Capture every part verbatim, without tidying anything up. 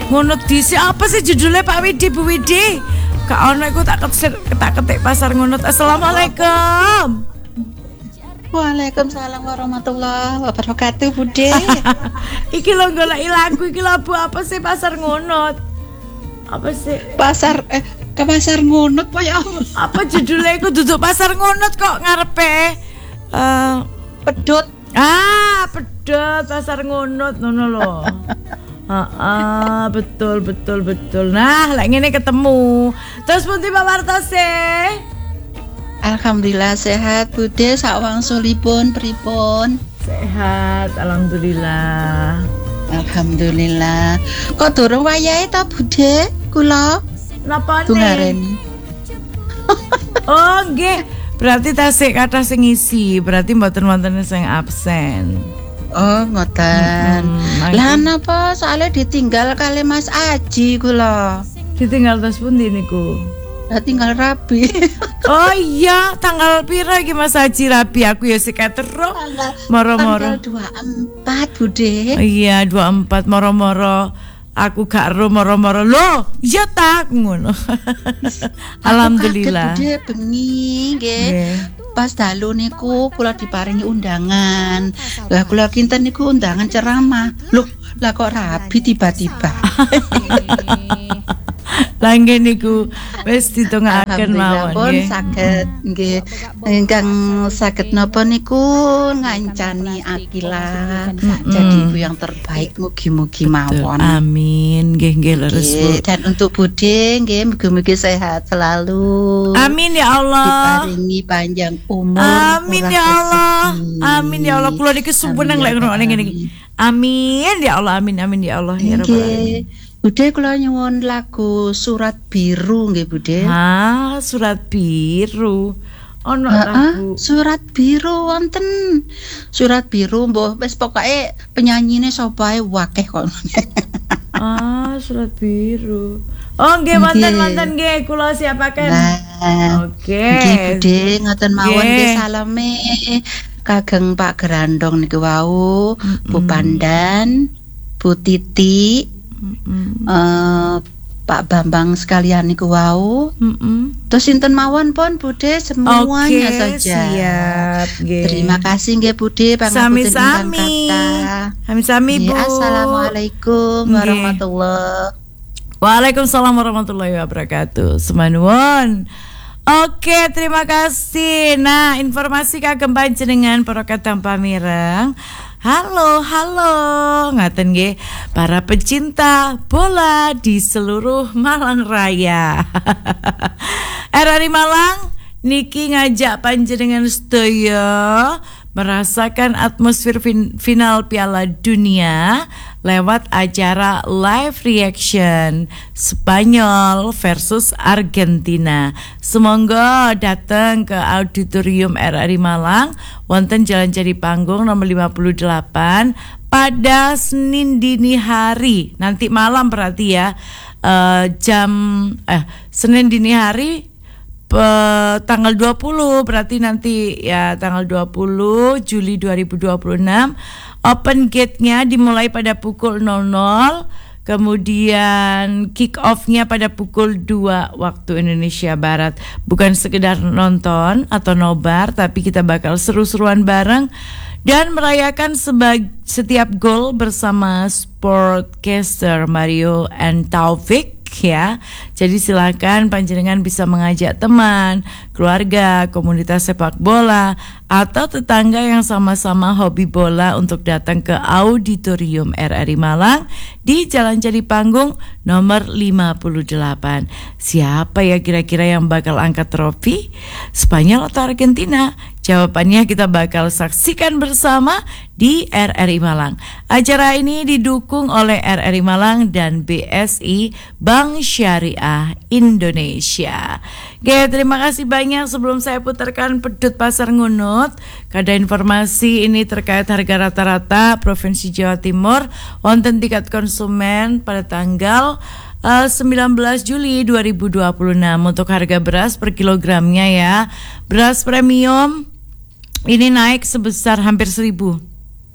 Ngunut dhisik apa sih judulnya Pak Widi Bu Widi? Kak ono iku tak ketik tak ketik pasar ngunut. Assalamualaikum. Waalaikumsalam warahmatullahi wabarakatuh, Bude. Iki lho goleki lagu iki lagu apa sih pasar ngunut? Apa sih? Pasar eh ke pasar ngunut apa ya? Apa judulnya iku duduk pasar ngunut kok ngarepe uh, pedut. Ah, pedut pasar ngunut ngono lho. Heeh, betul betul betul. Nah, lek ngene ketemu. Terus pundi Pak Wartose? Alhamdulillah sehat, Bude. Sak wangsulipun pripun? Sehat, alhamdulillah. Alhamdulillah. Kok durung wayahe ta, Bude? Kula napa ngareni? Oh, nggih. Berarti tasik kata sing ngisi, berarti mboten-wonten sing absen. Oh, ngoten. Hmm, lah napa soalnya ditinggal kali Mas Aji kula. Ditinggal terus pundi niku? Lah tinggal rabi. Oh iya, tanggal pira iki Mas Haji rabi? Aku ya seket terus. Moro-moro. Tanggal dua puluh empat, Bude. Iya, dua puluh empat moro-moro. Aku gak ro moro-moro. Loh, iya tak ngono. Alhamdulillah. Aku kaget Bude bengi nggih. Pas dalu niku kula diparingi undangan. Lah kula kinten niku undangan ceramah. Loh, lah kok rabi tiba-tiba. Langge niku wis ditungaken mawon pun saged nggih ingkang saged napa niku ngancani Akila jadi ibu yang terbaik mugi-mugi mawon. Amin nggih nggih leres Bu. Dan untuk Bude nggih mugi-mugi sehat selalu. Amin ya Allah. Diparingi panjang umur. Amin ya Allah. Amin ya Allah. Kula niki sumpun nang lek ngono ngene iki. Amin ya Allah. Amin amin ya Allah ya Rabbal alamin. Bude kula nyuwun lagu Surat Biru nggih Bude. Ah, Surat Biru. Ono lagu Surat Biru wonten. Surat Biru mbah wis pokoke penyanyine sapa ae wakeh kok. Ah, Surat Biru. Oh, nggih wonten-wonten nggih kula siapaken. Oke. Nggih Bude ngoten mawon nggih salame kageng Pak Gerandong niku wau, Bu Pandan, Bu Titi. Mm-hmm. Uh, Pak Bambang sekalian niku wau. Mm-hmm. Terus sinten mawon pun Bude semuanya okay, saja. Siap, okay. Terima kasih nggih Bude pangapunten ingkang kathah. Sami-sami Bu. Assalamualaikum okay. warahmatullahi. Waalaikumsalam warahmatullahi wabarakatuh. Semanuwun. Oke, terima kasih. Nah, informasi kagem panjenengan para kadang pamireng. Halo, halo, ngaten nggih para pecinta bola di seluruh Malang Raya. R R I Malang niki ngajak panjenengan sedaya merasakan atmosfer fin- final Piala Dunia lewat acara live reaction Spanyol versus Argentina. Semoga datang ke auditorium R R I Malang wonten Jalan Cari Panggung nomor lima puluh delapan pada Senin dini hari. Nanti malam berarti ya. Uh, jam eh Senin dini hari Pe, tanggal dua puluh berarti nanti ya tanggal dua puluh Juli dua ribu dua puluh enam. Open gate-nya dimulai pada pukul nol nol, kemudian kick off-nya pada pukul dua waktu Indonesia Barat. Bukan sekedar nonton atau nobar, tapi kita bakal seru-seruan bareng dan merayakan sebag- setiap gol bersama sportcaster Mario and Taufik. Ya, jadi silakan panjenengan bisa mengajak teman, keluarga, komunitas sepak bola atau tetangga yang sama-sama hobi bola untuk datang ke auditorium R R I Malang di Jalan Cari Panggung nomor lima puluh delapan. Siapa ya kira-kira yang bakal angkat trofi? Spanyol atau Argentina? Jawabannya kita bakal saksikan bersama di R R I Malang. Acara ini didukung oleh R R I Malang dan B S I Bank Syariah Indonesia. Oke, terima kasih banyak. Sebelum saya putarkan pedut pasar ngunut, kada informasi ini terkait harga rata-rata Provinsi Jawa Timur wonten tingkat konsumen pada tanggal Uh, sembilan belas Juli dua ribu dua puluh enam untuk harga beras per kilogramnya ya. Beras premium ini naik sebesar hampir seribu.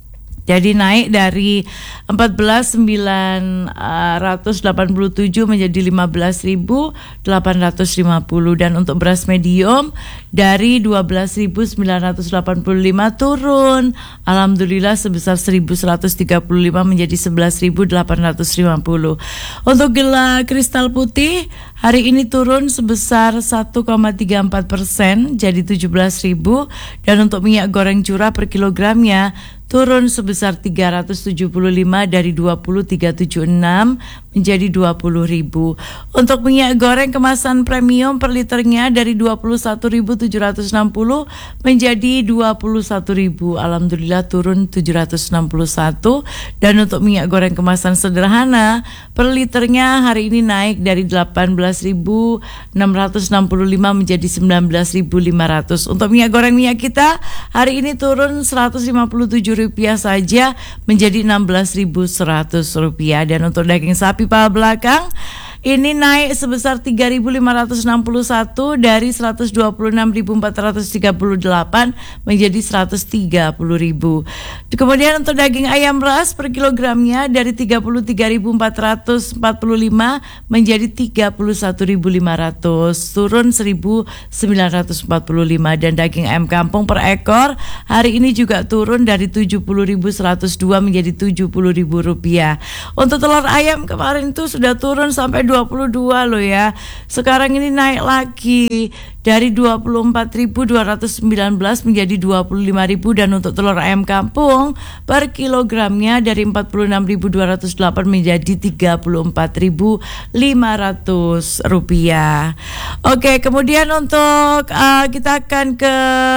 Jadi naik dari empat belas ribu sembilan ratus delapan puluh tujuh menjadi lima belas ribu delapan ratus lima puluh, dan untuk beras medium dari dua belas ribu sembilan ratus delapan puluh lima turun alhamdulillah sebesar seribu seratus tiga puluh lima menjadi sebelas ribu delapan ratus lima puluh. Untuk gula kristal putih hari ini turun sebesar satu koma tiga empat persen jadi tujuh belas ribu, dan untuk minyak goreng curah per kilogramnya turun sebesar tiga ratus tujuh puluh lima dari dua puluh tiga tujuh enam menjadi dua puluh ribu. Untuk minyak goreng kemasan premium per liternya dari dua puluh satu ribu tujuh ratus enam puluh menjadi dua puluh satu ribu. Alhamdulillah turun tujuh ratus enam puluh satu, dan untuk minyak goreng kemasan sederhana per liternya hari ini naik dari delapan belas ribu enam ratus enam puluh lima menjadi sembilan belas ribu lima ratus. Untuk minyak goreng minyak kita hari ini turun seratus lima puluh tujuh rupiah saja menjadi enam belas ribu seratus rupiah. Dan untuk daging sapi paha belakang ini naik sebesar tiga ribu lima ratus enam puluh satu dari seratus dua puluh enam ribu empat ratus tiga puluh delapan menjadi seratus tiga puluh ribu. Kemudian untuk daging ayam ras per kilogramnya dari tiga puluh tiga ribu empat ratus empat puluh lima menjadi tiga puluh satu ribu lima ratus, turun seribu sembilan ratus empat puluh lima. Dan daging ayam kampung per ekor hari ini juga turun dari tujuh puluh ribu seratus dua menjadi tujuh puluh ribu rupiah. Untuk telur ayam kemarin itu sudah turun sampai dua puluh dua loh ya. Sekarang ini naik lagi dari dua puluh empat ribu dua ratus sembilan belas menjadi dua puluh lima ribu, dan untuk telur ayam kampung per kilogramnya dari empat puluh enam ribu dua ratus delapan menjadi tiga puluh empat ribu lima ratus rupiah. Oke, kemudian untuk uh, kita akan ke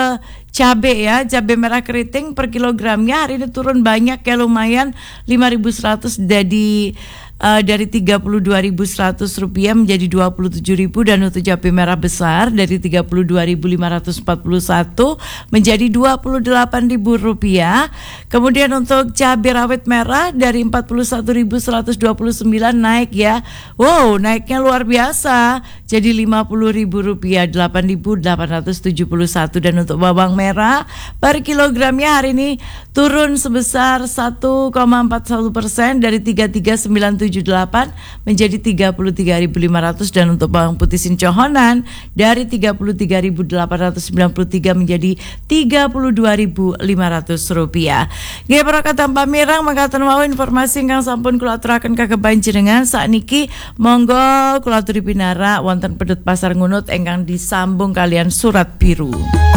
cabai ya, cabai merah keriting per kilogramnya hari ini turun banyak ya, lumayan lima ribu seratus jadi Uh, dari tiga puluh dua ribu seratus rupiah menjadi dua puluh tujuh ribu, dan untuk cabai merah besar dari tiga puluh dua ribu lima ratus empat puluh satu menjadi dua puluh delapan ribu rupiah. Kemudian untuk cabai rawit merah dari empat puluh satu ribu seratus dua puluh sembilan naik ya. Wow, naiknya luar biasa. Jadi lima puluh ribu rupiah, delapan ribu delapan ratus tujuh puluh satu. Dan untuk bawang merah per kilogramnya hari ini turun sebesar satu koma empat satu persen dari tiga puluh tiga ribu sembilan ratus tujuh puluh delapan menjadi tiga puluh tiga ribu lima ratus, dan untuk bawang putih sincohonan dari tiga puluh tiga ribu delapan ratus sembilan puluh tiga menjadi tiga puluh dua ribu lima ratus rupiah. Nggih para tanpa mirang mangkaten wau informasi ingkang sampun kula aturaken kagem panjenengan sakniki, monggo kula aturi pinara wonten Pedut Pasar Ngunut ingkang disambung kalian Surat Biru.